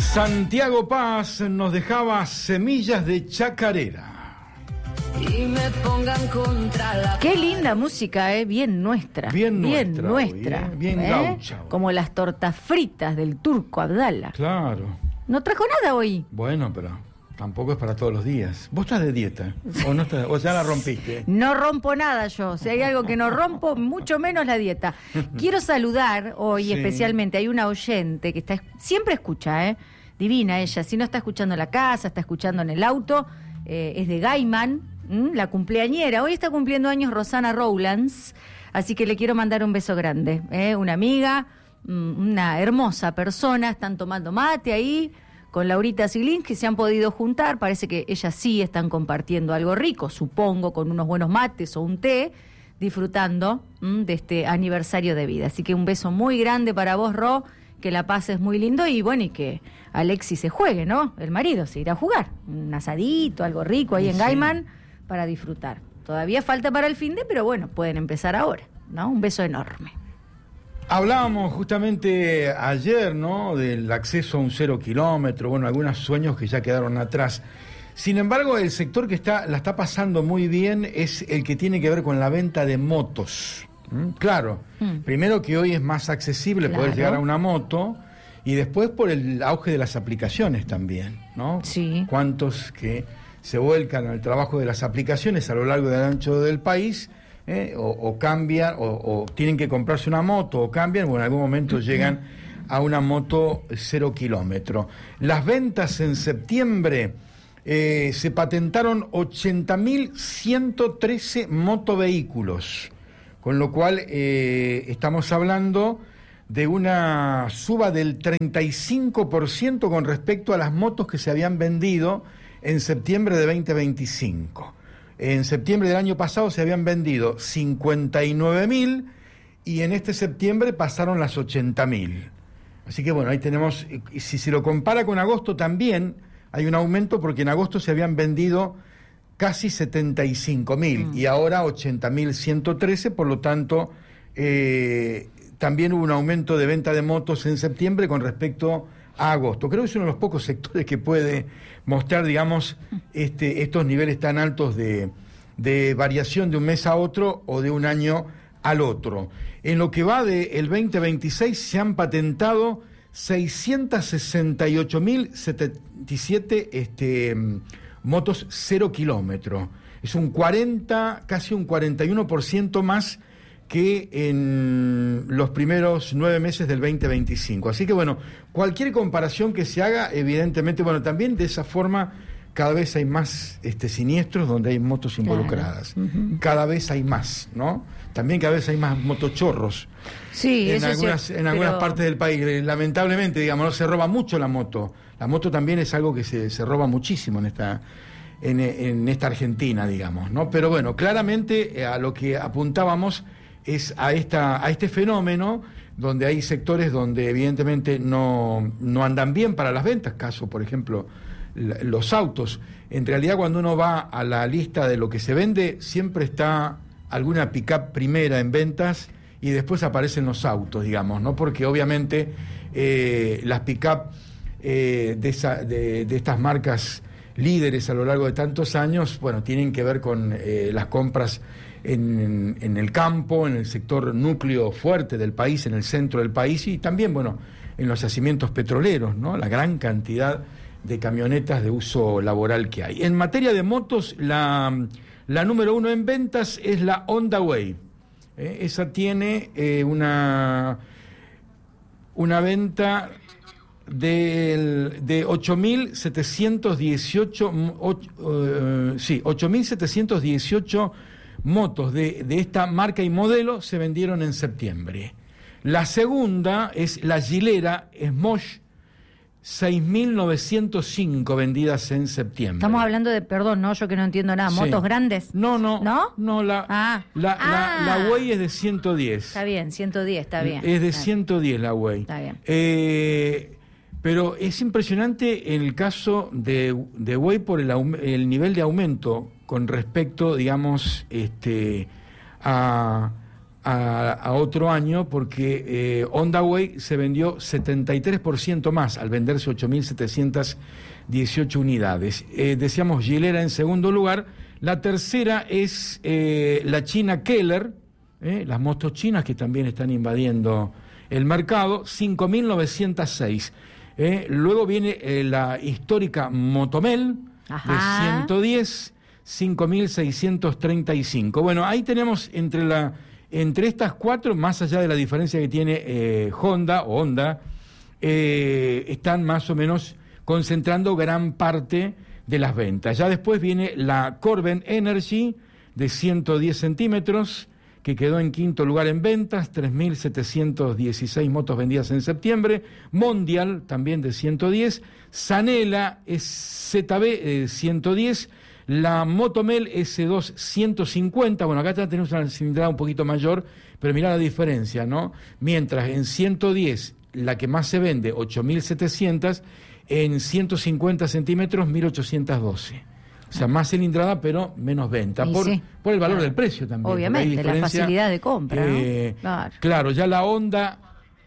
Santiago Paz nos dejaba Semillas de Chacarera. Y me pongan contra la Qué linda música, bien nuestra. Bien nuestra nuestra. hoy, bien gaucha hoy. Como las tortas fritas del turco Abdala. Claro. No trajo nada hoy. Bueno, pero tampoco es para todos los días. ¿Vos estás de dieta? ¿O no estás, o ya la rompiste? No rompo nada yo. Si hay algo que no rompo, mucho menos la dieta. Quiero saludar hoy Sí. especialmente. Hay una oyente que siempre escucha, divina ella. Si no está escuchando en la casa, está escuchando en el auto. Es de Gaiman, la cumpleañera. Hoy está cumpliendo años Rosana Rowlands. Así que le quiero mandar un beso grande. Una amiga, una hermosa persona. Están tomando mate ahí con Laurita Silín, que se han podido juntar. Parece que ellas sí están compartiendo algo rico, supongo, con unos buenos mates o un té, disfrutando de este aniversario de vida. Así que un beso muy grande para vos, Ro, que la pases muy lindo y bueno, y que Alexis se juegue, ¿no? El marido se irá a jugar. Un asadito, algo rico ahí en Gaiman para disfrutar. Todavía falta para el finde, pero bueno, pueden empezar ahora, ¿no? Un beso enorme. Hablábamos justamente ayer, ¿no?, del acceso a un 0 kilómetro, bueno, algunos sueños que ya quedaron atrás. Sin embargo, el sector que la está pasando muy bien es el que tiene que ver con la venta de motos. Claro, primero que hoy es más accesible poder llegar a una moto y después por el auge de las aplicaciones también, ¿no? Sí. Cuántos que se vuelcan al trabajo de las aplicaciones a lo largo y ancho del país. O cambian, o tienen que comprarse una moto, o cambian, o en algún momento llegan a una moto 0 kilómetro. Las ventas en septiembre se patentaron 80.113 motovehículos, con lo cual estamos hablando de una suba del 35% con respecto a las motos que se habían vendido en septiembre de 2025. En septiembre del año pasado se habían vendido 59.000 y en este septiembre pasaron las 80.000. Así que bueno, ahí tenemos, si se lo compara con agosto también hay un aumento porque en agosto se habían vendido casi 75.000 y ahora 80.113, por lo tanto también hubo un aumento de venta de motos en septiembre con respecto a agosto. Creo que es uno de los pocos sectores que puede mostrar, digamos, estos niveles tan altos de variación de un mes a otro o de un año al otro. En lo que va del 2026 se han patentado 668.077 motos 0 kilómetro. Es un 40, casi un 41% más que en los primeros 9 meses del 2025. Así que bueno, cualquier comparación que se haga, evidentemente, bueno, también de esa forma cada vez hay más siniestros donde hay motos involucradas. Claro. Cada vez hay más, ¿no? También cada vez hay más motochorros. Sí, en algunas partes del país. Lamentablemente, digamos, no se roba mucho la moto. La moto también es algo que se roba muchísimo en esta Argentina, digamos, ¿no? Pero bueno, claramente a lo que apuntábamos es a este fenómeno donde hay sectores donde evidentemente no andan bien para las ventas, caso por ejemplo los autos. En realidad cuando uno va a la lista de lo que se vende siempre está alguna pick-up primera en ventas y después aparecen los autos, digamos, ¿no? Porque obviamente las pick-up de estas marcas líderes a lo largo de tantos años, bueno, tienen que ver con las compras en el campo, en el sector núcleo fuerte del país, en el centro del país y también, bueno, en los yacimientos petroleros, ¿no? La gran cantidad de camionetas de uso laboral que hay. En materia de motos, la número 1 en ventas es la Honda Wave. Esa tiene una venta de 8.718 motos de esta marca y modelo se vendieron en septiembre. La segunda es la Gilera Smosh, 6.905 vendidas en septiembre. Estamos hablando de, perdón, no, yo que no entiendo nada, motos grandes. No, la Way es de 110. Está bien, 110, está bien. Es de 110 la Way. Está bien. Pero es impresionante en el caso de Way por el nivel de aumento con respecto, digamos, a a otro año, porque Honda Way se vendió 73% más al venderse 8.718 unidades. Decíamos Gilera en segundo lugar. La tercera es la china Keller, las motos chinas que también están invadiendo el mercado, 5.906. Luego viene la histórica Motomel, de 110, 5.635. Bueno, ahí tenemos entre estas cuatro, más allá de la diferencia que tiene Honda, están más o menos concentrando gran parte de las ventas. Ya después viene la Corben Energy de 110 centímetros, que quedó en quinto lugar en ventas, 3.716 motos vendidas en septiembre. Mondial, también de 110. Sanela ZB 110. La Motomel S2 150, bueno, acá ya tenemos una cilindrada un poquito mayor, pero mirá la diferencia, ¿no? Mientras en 110, la que más se vende, 8.700, en 150 centímetros, 1.812. O sea, más cilindrada, pero menos venta, por el valor del precio también. Obviamente, la facilidad de compra, ¿no? Claro, ya la Honda,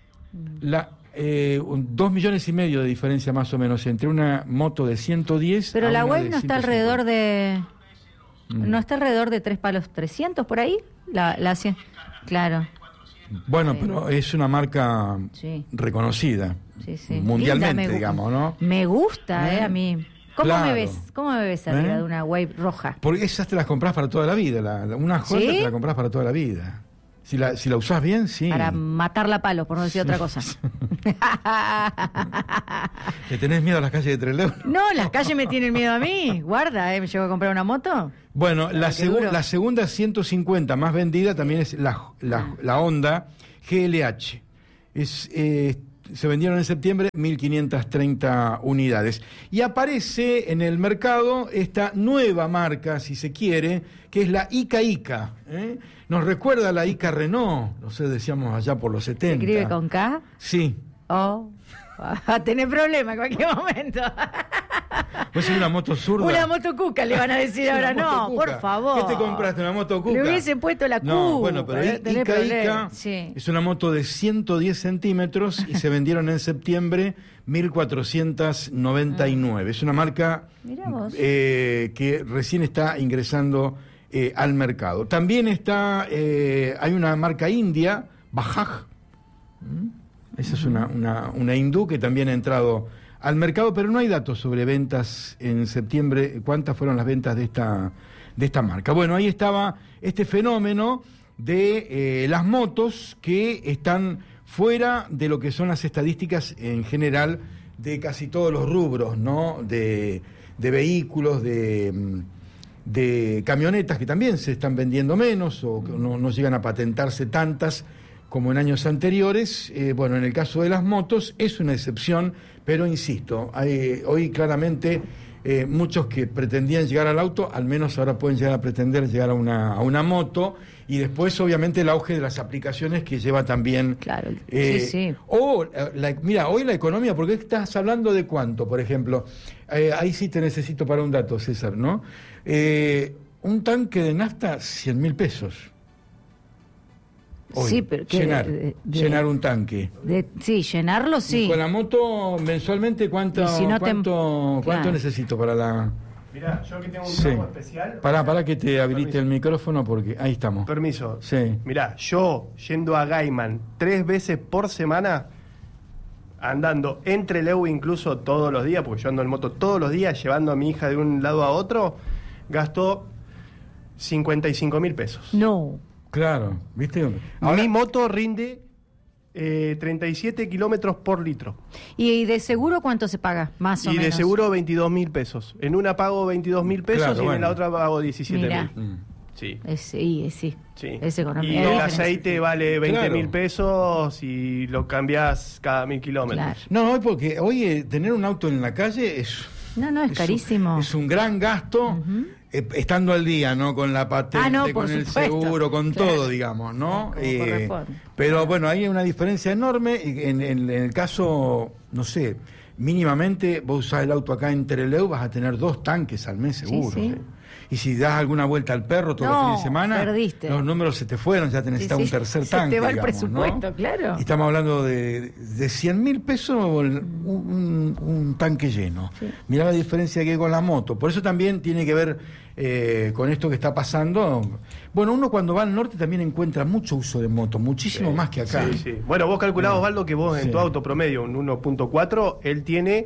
2,5 millones de diferencia más o menos entre una moto de 110. Pero la Wave no 150. está alrededor de... ¿No está alrededor de 3 palos 300 por ahí? Claro. Bueno, pero es una marca reconocida mundialmente, digamos, ¿no? Me gusta, a mí. ¿Cómo me ves arriba de una Wave roja? Porque esas te las compras para toda la vida. Una Honda te la compras para toda la vida. Si la usás bien, sí. Para matarla a palos, por no decir otra cosa. ¿Le tenés miedo a las calles de Trelew? No, las calles me tienen miedo a mí. Guarda, me llevo a comprar una moto. Bueno, la segunda 150 más vendida también es la Honda GLH. Se vendieron en septiembre 1.530 unidades. Y aparece en el mercado esta nueva marca, si se quiere, que es la Ica. Nos recuerda a la Ica Renault, no sé, decíamos allá por los 70. ¿Se escribe con K? Sí. A tener problemas en cualquier momento. Pues es una moto zurda. Una moto cuca le van a decir ahora, no, por favor. ¿Qué te compraste? ¿Una moto cuca? Le hubiesen puesto la Q. No, bueno, pero Ica es una moto de 110 centímetros y se vendieron en septiembre 1.499. Es una marca que recién está ingresando al mercado. También hay una marca india, Bajaj. Esa es una hindú que también ha entrado al mercado, pero no hay datos sobre ventas en septiembre. ¿Cuántas fueron las ventas de esta marca? Bueno, ahí estaba este fenómeno de las motos que están fuera de lo que son las estadísticas en general de casi todos los rubros, ¿no? De vehículos, de camionetas que también se están vendiendo menos o que no llegan a patentarse tantas como en años anteriores. Bueno, en el caso de las motos es una excepción, pero insisto, hoy claramente muchos que pretendían llegar al auto, al menos ahora pueden llegar a pretender llegar a una moto, y después obviamente el auge de las aplicaciones que lleva también... Claro, mira, hoy la economía, porque estás hablando de cuánto, por ejemplo, ahí sí te necesito para un dato, César, ¿no? Un tanque de nafta, 100.000 pesos. Hoy, sí, pero llenar un tanque. Llenarlo, sí. Y con la moto, mensualmente, ¿cuánto necesito para la...? Mirá, yo aquí tengo un trabajo especial. Pará que te habilite el micrófono porque ahí estamos. Permiso. Sí. Mirá, yo yendo a Gaiman 3 veces por semana, andando entre Trelew incluso todos los días, porque yo ando en moto todos los días, llevando a mi hija de un lado a otro, gasto 55.000 pesos. No. Claro, ¿viste? Mi moto rinde 37 kilómetros por litro. ¿Y de seguro cuánto se paga? Más o menos. Y de seguro 22.000 pesos. En una pago 22.000 pesos, claro, y en la otra pago 17.000. Sí. Sí. Es economía. Y el aceite vale 20.000 pesos y lo cambiás cada 1.000 kilómetros. Claro. No, porque hoy tener un auto en la calle es carísimo. Es un gran gasto. Estando al día, ¿no? Con la patente, con el seguro, con todo, digamos, ¿no? Pero bueno, hay una diferencia enorme. En el caso, no sé, mínimamente vos usás el auto acá en Trelew, vas a tener 2 tanques al mes seguro. Sí. Y si das alguna vuelta al perro todos los fines de semana, perdiste. los números se te fueron, ya te necesitas un tercer se tanque. Se te va el digamos, presupuesto, ¿no? claro. Y estamos hablando de 100.000 pesos un tanque lleno. Sí. Mirá la diferencia que hay con la moto. Por eso también tiene que ver con esto que está pasando. Bueno, uno cuando va al norte también encuentra mucho uso de moto, muchísimo más que acá. Sí, sí. Bueno, vos calculás, Osvaldo, que vos en tu auto promedio, un 1.4, él tiene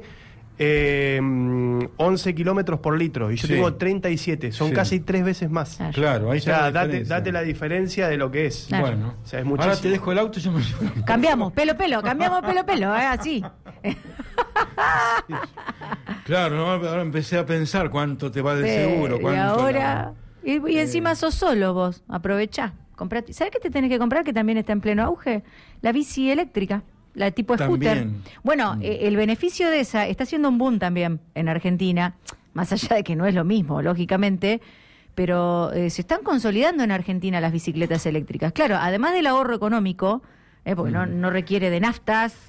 11 kilómetros por litro y yo tengo 37, son casi 3 veces más. Claro, ahí está. Date la diferencia de lo que es. Claro. Bueno, o sea, es muchísimo. ahora te dejo el auto y yo me llevo. Cambiamos, pelo, así. Claro, ¿no? Ahora empecé a pensar cuánto te va de seguro. Y Cuánto ahora... Y encima sos solo vos, aprovechá. Comprate. ¿Sabés qué te tenés que comprar que también está en pleno auge? La bici eléctrica, la tipo scooter. También. Bueno, el beneficio de esa está haciendo un boom también en Argentina, más allá de que no es lo mismo, lógicamente, pero se están consolidando en Argentina las bicicletas eléctricas. Claro, además del ahorro económico, porque no requiere de naftas,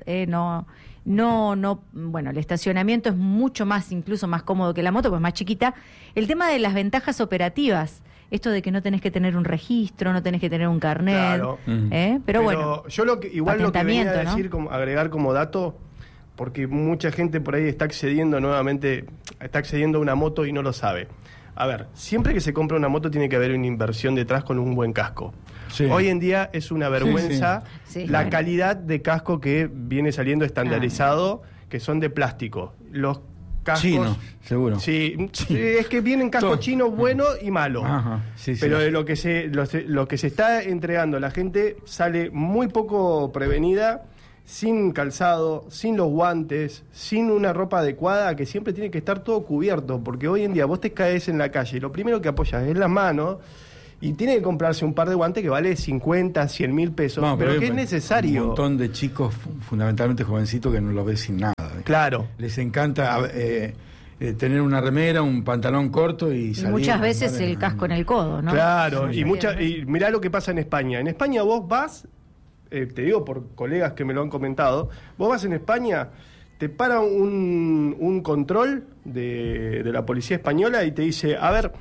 bueno, el estacionamiento es mucho más, incluso más cómodo que la moto, pues más chiquita. El tema de las ventajas operativas, esto de que no tenés que tener un registro, no tenés que tener un carnet, Claro. Pero bueno, yo lo que venía a ¿no? decir, agregar como dato, porque mucha gente por ahí está accediendo a una moto y no lo sabe. A ver, siempre que se compra una moto tiene que haber una inversión detrás con un buen casco. Sí. Hoy en día es una vergüenza Sí, la bueno. calidad de casco que viene saliendo estandarizado, que son de plástico. Los cascos... Chino, seguro. Sí, es que vienen cascos Todo. chinos buenos y malos. Ajá, sí, sí. Pero de lo que se está entregando la gente sale muy poco prevenida, sin calzado, sin los guantes, sin una ropa adecuada, que siempre tiene que estar todo cubierto, porque hoy en día vos te caes en la calle y lo primero que apoyas es las manos y tiene que comprarse un par de guantes que vale 50, 100 mil pesos, No, pero que hay es necesario. Un montón de chicos, fundamentalmente jovencitos, que no los ves sin nada. Claro. Les encanta tener una remera, un pantalón corto y y salir. muchas veces andar el casco en el codo, ¿no? Claro, Sí. y mirá lo que pasa en España. En España vos vas, te digo por colegas que me lo han comentado, vos vas en España, te para un control de la policía española y te dice, a ver,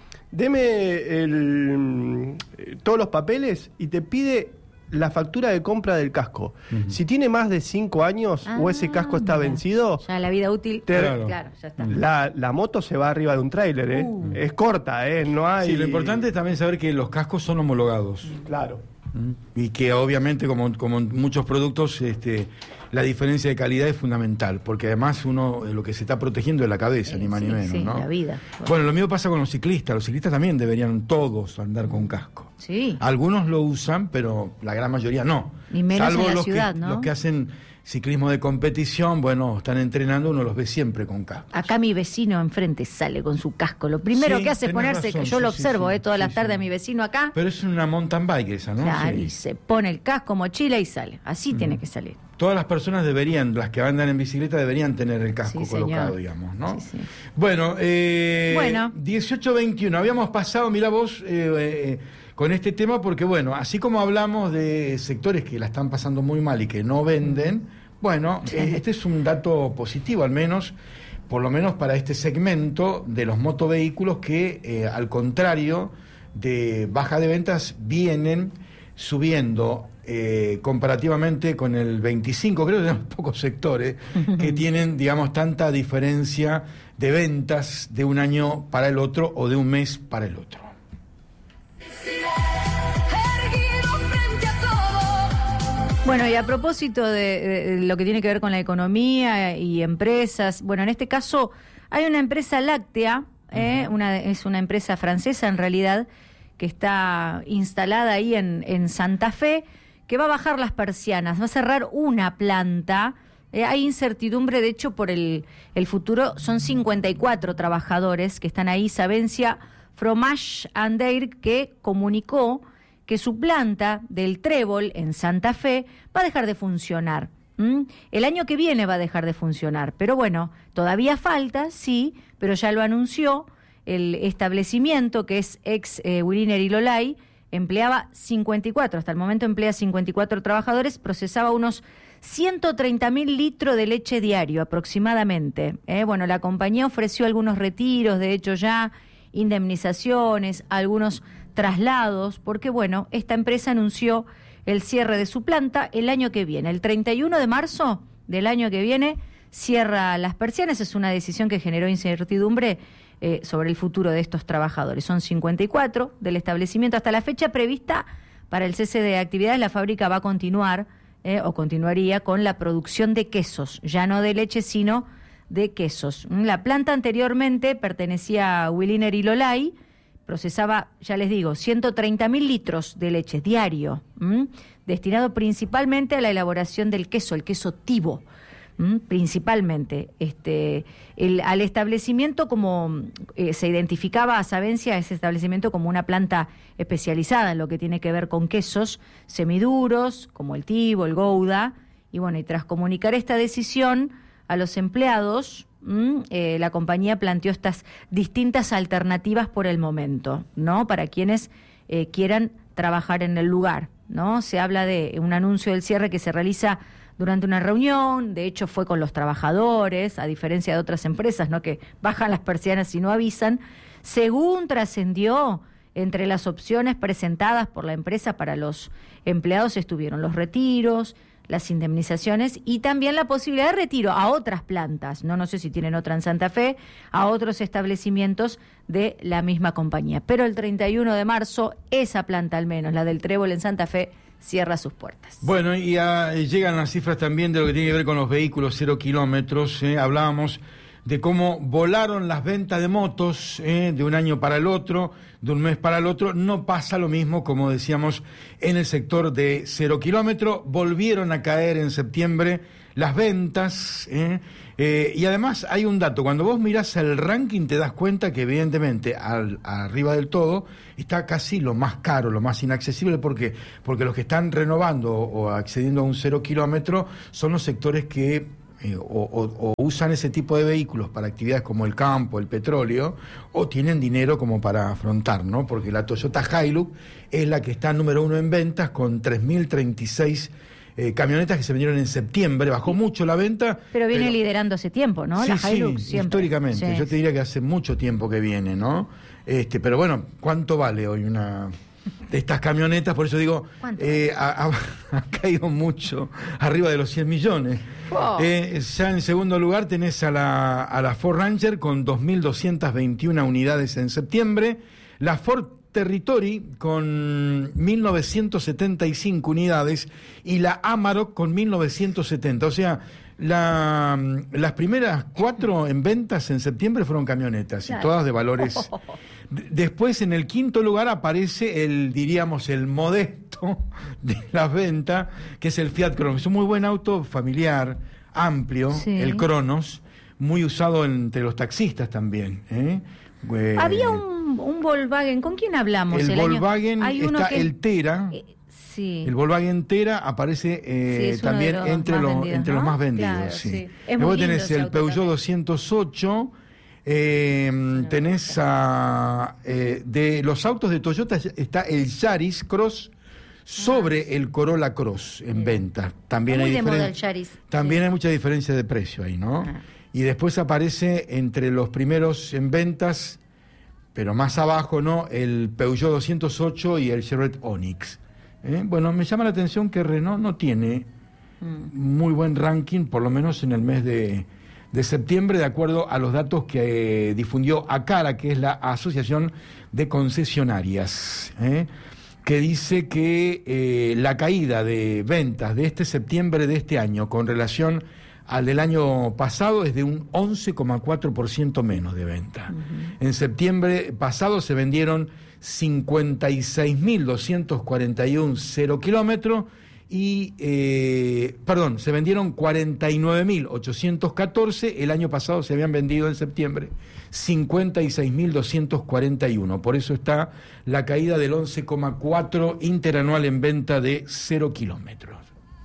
deme todos los papeles y te pide la factura de compra del casco. Si tiene más de 5 años o ese casco está mira. vencido, Ya la vida útil, Claro. claro, ya está. la moto se va arriba de un tráiler, ¿eh? Es corta, no hay... Sí, lo importante es también saber que los cascos son homologados. Claro. Y que obviamente, como en muchos productos, la diferencia de calidad es fundamental, porque además uno lo que se está protegiendo es la cabeza, ni más ni menos, sí, ¿no? la vida. Bueno, lo mismo pasa con los ciclistas. Los ciclistas también deberían todos andar con casco. Sí. Algunos lo usan, pero la gran mayoría no. Y menos Salvo en la los ciudad, que, ¿no? los que hacen ciclismo de competición, bueno, están entrenando, uno los ve siempre con casco. Acá mi vecino enfrente sale con su casco. Lo primero Sí, que hace es tenés ponerse, razón, que yo sí, lo sí, observo sí, todas sí, las tardes sí. a mi vecino acá. Pero es una mountain bike esa, ¿no? Claro, Sí. y se pone el casco, mochila y sale. Así tiene que salir. Todas las personas deberían, las que andan en bicicleta, deberían tener el casco Sí, colocado, señor. digamos, ¿no? Sí, sí. Bueno, Bueno. 18-21, habíamos pasado, mira vos, con este tema, porque bueno, así como hablamos de sectores que la están pasando muy mal y que no venden, bueno, este es un dato positivo, al menos, por lo menos para este segmento de los motovehículos que, al contrario de baja de ventas, vienen subiendo comparativamente con el 25, creo que son pocos sectores que tienen, digamos, tanta diferencia de ventas de un año para el otro o de un mes para el otro. Erguido frente a todo. Bueno, y a propósito de lo que tiene que ver con la economía y empresas, bueno, en este caso hay una empresa láctea, es una empresa francesa en realidad, que está instalada ahí en Santa Fe, que va a bajar las persianas, va a cerrar una planta. Hay incertidumbre, de hecho, por el futuro. Son 54 trabajadores que están ahí. Savencia Fromage and Dairy, que comunicó que su planta del Trébol en Santa Fe va a dejar de funcionar. El año que viene va a dejar de funcionar. Pero bueno, todavía falta, sí, pero ya lo anunció. El establecimiento, que es ex Wiener y Lolay, empleaba 54, hasta el momento emplea 54 trabajadores, procesaba unos 130.000 litros de leche diario aproximadamente. Bueno, la compañía ofreció algunos retiros, de hecho ya, indemnizaciones, algunos traslados, porque bueno, esta empresa anunció el cierre de su planta el año que viene. El 31 de marzo del año que viene cierra las persianas. Es una decisión que generó incertidumbre sobre el futuro de estos trabajadores. Son 54 del establecimiento. Hasta la fecha prevista para el cese de actividades, la fábrica va a continuar o continuaría con la producción de quesos, ya no de leche, sino de quesos. La planta anteriormente pertenecía a Wiliner y Lolay, procesaba, ya les digo, 130.000 litros de leche diario, destinado principalmente a la elaboración del queso, el queso tibo. Principalmente al establecimiento, como se identificaba a Savencia, ese establecimiento como una planta especializada en lo que tiene que ver con quesos semiduros como el tibo, el gouda, y bueno, y tras comunicar esta decisión a los empleados, la compañía planteó estas distintas alternativas por el momento, ¿no? Para quienes quieran trabajar en el lugar, ¿no? Se habla de un anuncio del cierre que se realiza durante una reunión, de hecho fue con los trabajadores, a diferencia de otras empresas, ¿no?, que bajan las persianas y no avisan. Según trascendió, entre las opciones presentadas por la empresa para los empleados estuvieron los retiros, las indemnizaciones y también la posibilidad de retiro a otras plantas, no sé si tienen otra en Santa Fe, a otros establecimientos de la misma compañía. Pero el 31 de marzo, esa planta al menos, la del Trébol en Santa Fe, cierra sus puertas. Bueno, y llegan las cifras también de lo que tiene que ver con los vehículos 0 kilómetros. Hablábamos de cómo volaron las ventas de motos de un año para el otro, de un mes para el otro. No pasa lo mismo, como decíamos, en el sector de 0 kilómetro. Volvieron a caer en septiembre las ventas. Y además hay un dato, cuando vos mirás el ranking te das cuenta que evidentemente arriba del todo está casi lo más caro, lo más inaccesible. ¿Por qué? Porque los que están renovando o accediendo a un 0 kilómetro son los sectores que o usan ese tipo de vehículos para actividades como el campo, el petróleo, o tienen dinero como para afrontar, ¿no? Porque la Toyota Hilux es la que está número 1 en ventas con 3.036 camionetas que se vendieron en septiembre. Bajó mucho la venta. Pero viene liderando hace tiempo, ¿no? Sí, La Hilux sí, siempre. históricamente. Sí. Yo te diría que hace mucho tiempo que viene, ¿no? Pero bueno, ¿cuánto vale hoy una de estas camionetas? Por eso digo, ha caído mucho, arriba de los 100 millones. Oh. Ya en segundo lugar tenés a la Ford Ranger con 2.221 unidades en septiembre. La Ford Territory con 1.975 unidades y la Amarok con 1.970. O sea, las primeras 4 en ventas en septiembre fueron camionetas, claro, y todas de valores. Después, en el quinto lugar aparece el modesto de las ventas, que es el Fiat Cronos. Es un muy buen auto familiar, amplio, sí. El Cronos, muy usado entre los taxistas también, Había un Volkswagen, ¿con quién hablamos? El Volkswagen, está el Tera. Sí. El Volkswagen Tera aparece sí, también entre los más vendidos. Claro, sí. Luego tenés el Peugeot 208, tenés de los autos de Toyota está el Yaris Cross sobre el Corolla Cross en venta. También hay también hay mucha diferencia de precio ahí, ¿no? Y después aparece entre los primeros en ventas, pero más abajo, ¿no?, el Peugeot 208 y el Chevrolet Onix. Bueno, me llama la atención que Renault no tiene muy buen ranking, por lo menos en el mes de septiembre, de acuerdo a los datos que difundió ACARA, que es la Asociación de Concesionarias, que dice que la caída de ventas de este septiembre de este año con relación al del año pasado es de un 11,4% menos de venta. En septiembre pasado se vendieron 56.241 0 kilómetros y, se vendieron 49.814, el año pasado se habían vendido en septiembre 56.241, por eso está la caída del 11,4% interanual en venta de 0 kilómetros.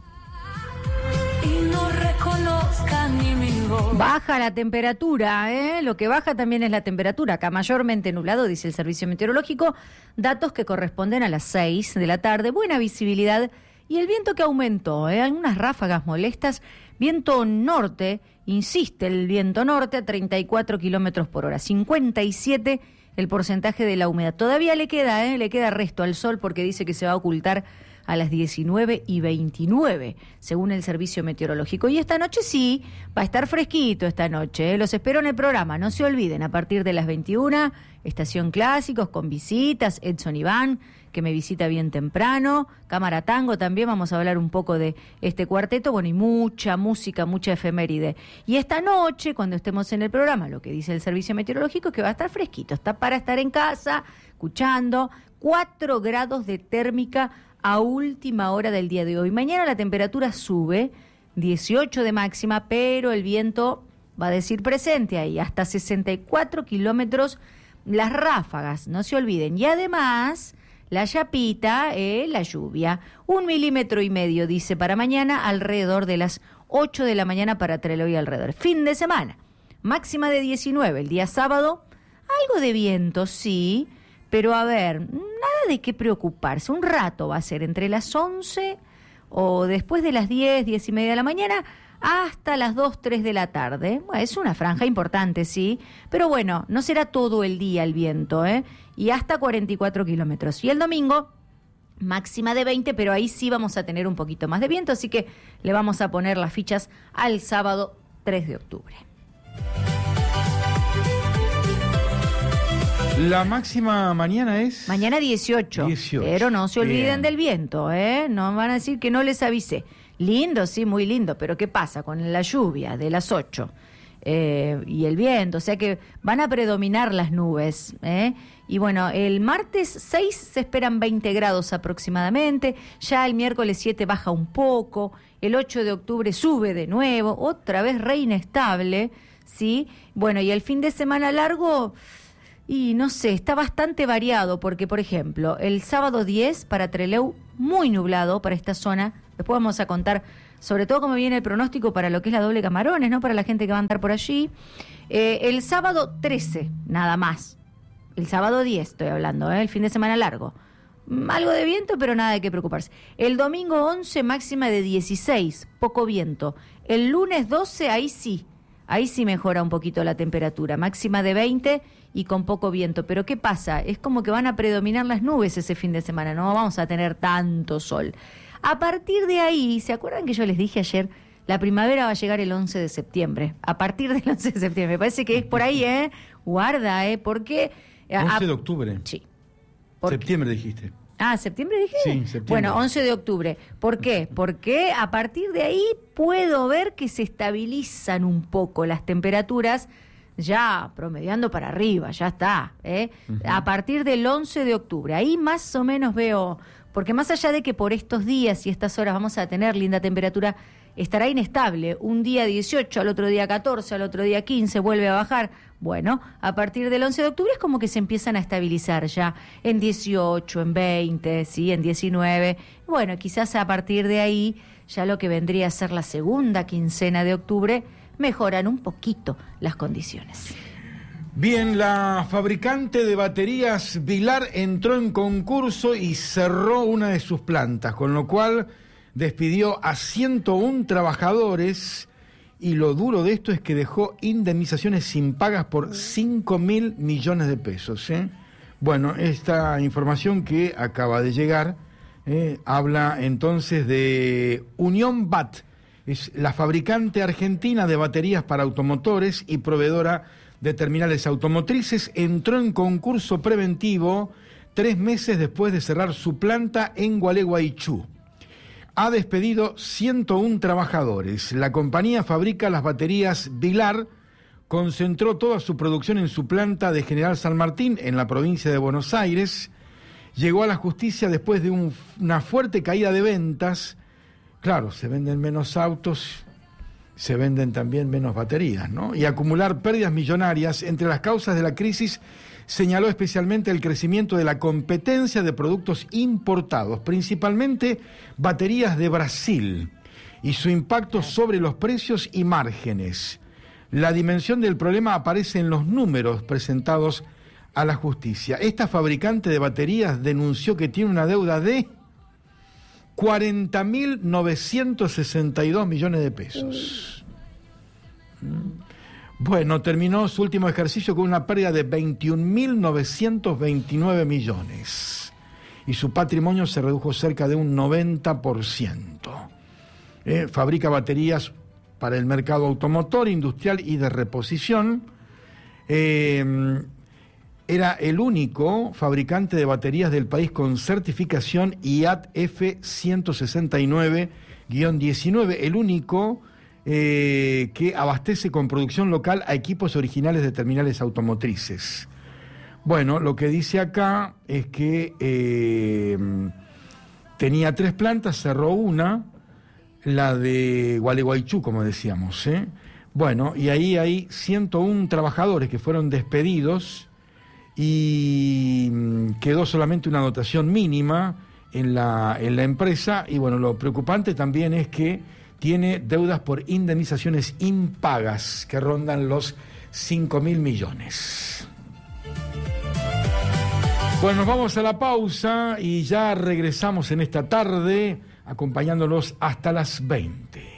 Baja la temperatura, Lo que baja también es la temperatura. Acá mayormente nublado, dice el Servicio Meteorológico. Datos que corresponden a las 6 de la tarde. Buena visibilidad y el viento que aumentó, algunas ráfagas molestas. Viento norte, insiste el viento norte a 34 kilómetros por hora. 57 el porcentaje de la humedad. Todavía le queda resto al sol porque dice que se va a ocultar a las 19:29, según el servicio meteorológico. Y esta noche sí, va a estar fresquito esta noche. Los espero en el programa, no se olviden, a partir de las 21, Estación Clásicos, con visitas, Edson Iván, que me visita bien temprano, Cámara Tango también, vamos a hablar un poco de este cuarteto, bueno, y mucha música, mucha efeméride. Y esta noche, cuando estemos en el programa, lo que dice el servicio meteorológico es que va a estar fresquito, está para estar en casa, escuchando, 4 grados de térmica a última hora del día de hoy. Mañana la temperatura sube, 18 de máxima, pero el viento va a decir presente ahí, hasta 64 kilómetros las ráfagas, no se olviden. Y además, la chapita, la lluvia, 1,5 milímetros, dice, para mañana, alrededor de las 8 de la mañana para Trelew y alrededor. Fin de semana, máxima de 19, el día sábado, algo de viento, sí, pero a ver, nada de qué preocuparse. Un rato va a ser entre las 11 o después de las 10, 10 y media de la mañana hasta las 2, 3 de la tarde. Bueno, es una franja importante, sí, pero bueno, no será todo el día el viento, y hasta 44 kilómetros. Y el domingo, máxima de 20, pero ahí sí vamos a tener un poquito más de viento, así que le vamos a poner las fichas al sábado 3 de octubre. La máxima mañana es... Mañana 18, pero no se olviden Bien. del viento, no van a decir que no les avisé. Lindo, sí, muy lindo, pero ¿qué pasa con la lluvia de las 8 y el viento? O sea que van a predominar las nubes, Y bueno, el martes 6 se esperan 20 grados aproximadamente, ya el miércoles 7 baja un poco, el 8 de octubre sube de nuevo, otra vez re inestable, ¿sí? Bueno, y el fin de semana largo... Y no sé, está bastante variado porque, por ejemplo, el sábado 10 para Trelew, muy nublado para esta zona. Después vamos a contar sobre todo cómo viene el pronóstico para lo que es la doble Camarones, ¿no? Para la gente que va a andar por allí. El sábado 13, nada más. El sábado 10 estoy hablando, el fin de semana largo. Algo de viento, pero nada de qué preocuparse. El domingo 11, máxima de 16, poco viento. El lunes 12, ahí sí mejora un poquito la temperatura, máxima de 20 y con poco viento. Pero ¿qué pasa? Es como que van a predominar las nubes ese fin de semana, no vamos a tener tanto sol. A partir de ahí, ¿se acuerdan que yo les dije ayer? La primavera va a llegar el 11 de septiembre, a partir del 11 de septiembre. Me parece que es por ahí, Guarda, porque... 11 de octubre. Sí. Septiembre dijiste. Ah, ¿septiembre dije? Sí, septiembre. Bueno, 11 de octubre. ¿Por qué? Porque a partir de ahí puedo ver que se estabilizan un poco las temperaturas, ya promediando para arriba, ya está. A partir del 11 de octubre. Ahí más o menos veo, porque más allá de que por estos días y estas horas vamos a tener linda temperatura, estará inestable. Un día 18, al otro día 14, al otro día 15, vuelve a bajar. Bueno, a partir del 11 de octubre es como que se empiezan a estabilizar ya en 18, en 20, ¿sí? En 19. Bueno, quizás a partir de ahí, ya lo que vendría a ser la segunda quincena de octubre, mejoran un poquito las condiciones. Bien, la fabricante de baterías Vilar entró en concurso y cerró una de sus plantas, con lo cual despidió a 101 trabajadores y lo duro de esto es que dejó indemnizaciones sin pagas por 5.000 millones de pesos. Bueno, esta información que acaba de llegar habla entonces de Unión BAT, es la fabricante argentina de baterías para automotores y proveedora de terminales automotrices, entró en concurso preventivo 3 meses después de cerrar su planta en Gualeguaychú. Ha despedido 101 trabajadores. La compañía fabrica las baterías Vilar, concentró toda su producción en su planta de General San Martín, en la provincia de Buenos Aires. Llegó a la justicia después de una fuerte caída de ventas. Claro, se venden menos autos, se venden también menos baterías, ¿no? Y acumular pérdidas millonarias. Entre las causas de la crisis señaló especialmente el crecimiento de la competencia de productos importados, principalmente baterías de Brasil, y su impacto sobre los precios y márgenes. La dimensión del problema aparece en los números presentados a la justicia. Esta fabricante de baterías denunció que tiene una deuda de 40.962 millones de pesos. Bueno, terminó su último ejercicio con una pérdida de 21.929 millones y su patrimonio se redujo cerca de un 90%. Fabrica baterías para el mercado automotor, industrial y de reposición. Era el único fabricante de baterías del país con certificación IAT F169-19, el único que abastece con producción local a equipos originales de terminales automotrices. Bueno, lo que dice acá es que tenía 3 plantas, cerró una, la de Gualeguaychú, como decíamos. Bueno, y ahí hay 101 trabajadores que fueron despedidos y quedó solamente una dotación mínima en la empresa. Y bueno, lo preocupante también es que tiene deudas por indemnizaciones impagas que rondan los 5.000 millones. Bueno, nos vamos a la pausa y ya regresamos en esta tarde acompañándolos hasta las 20.